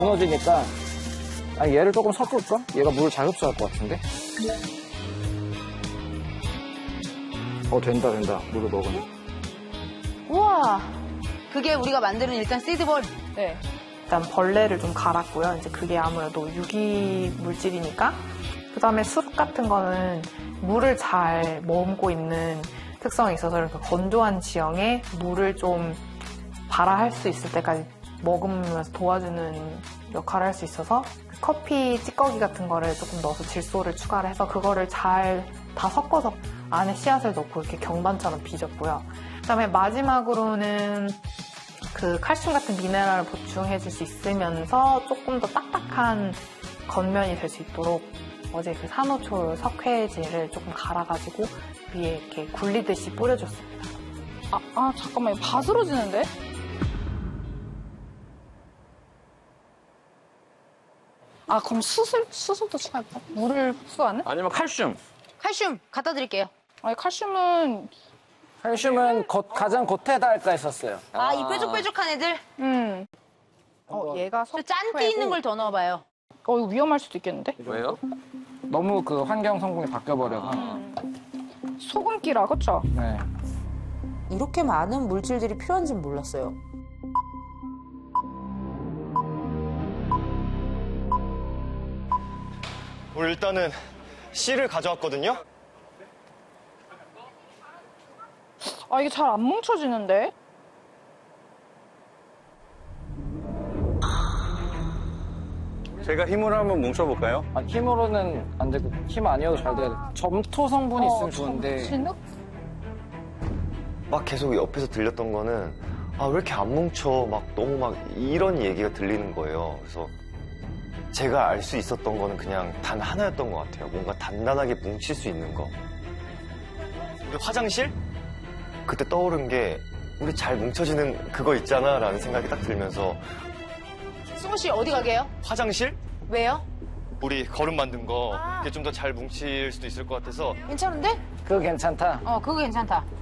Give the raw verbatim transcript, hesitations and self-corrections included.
무너지니까 아, 얘를 조금 섞을까? 얘가 물을 잘 흡수할 것 같은데? 어 된다 된다 물을 먹으면. 우와. 그게 우리가 만드는 일단 시드볼. 네. 일단 벌레를 좀 갈았고요. 이제 그게 아무래도 유기 물질이니까. 그다음에 숯 같은 거는 물을 잘 머금고 있는 특성이 있어서 이렇게 건조한 지형에 물을 좀 발화할 수 있을 때까지 머금으면서 도와주는 역할을 할 수 있어서 커피 찌꺼기 같은 거를 조금 넣어서 질소를 추가를 해서 그거를 잘 다 섞어서 안에 씨앗을 넣고 이렇게 경반처럼 빚었고요. 그다음에 마지막으로는 그 칼슘 같은 미네랄을 보충해 줄 수 있으면서 조금 더 딱딱한 겉면이 될 수 있도록 어제 그 산호초 석회질을 조금 갈아가지고 위에 이렇게 굴리듯이 뿌려줬습니다. 아, 아 잠깐만 이거 바스러지는데? 아 그럼 수술 수술도 추가할까? 물을 흡수하는? 아니면 칼슘. 칼슘 갖다 드릴게요. 아니 칼슘은 칼슘은 겉, 가장 겉에 닿을까 했었어요. 아 이 뾰족뾰족한 애들? 음. 어 얘가 저 짠기 있는 걸 더 넣어봐요. 어 이거 위험할 수도 있겠는데? 왜요? 너무 그 환경 성분이 바뀌어버려서. 소금기라 그렇죠? 네. 이렇게 많은 물질들이 필요한지는 몰랐어요. 우리 일단은 씨를 가져왔거든요. 아 이게 잘 안 뭉쳐지는데? 제가 힘으로 한번 뭉쳐볼까요? 아, 힘으로는 안 되고 힘 아니어도 잘 돼야 돼. 점토 성분이 있으면 좋은데. 진흙? 막 계속 옆에서 들렸던 거는 아, 왜 이렇게 안 뭉쳐? 막 너무 막 이런 얘기가 들리는 거예요. 그래서 제가 알 수 있었던 거는 그냥 단 하나였던 것 같아요. 뭔가 단단하게 뭉칠 수 있는 거. 우리 화장실? 그때 떠오른 게 우리 잘 뭉쳐지는 그거 있잖아 라는 생각이 딱 들면서 승우 씨 어디 가게요? 화장실? 왜요? 우리 거름 만든 거 그게 좀 더 잘 뭉칠 수도 있을 것 같아서 괜찮은데? 그거 괜찮다. 어 그거 괜찮다.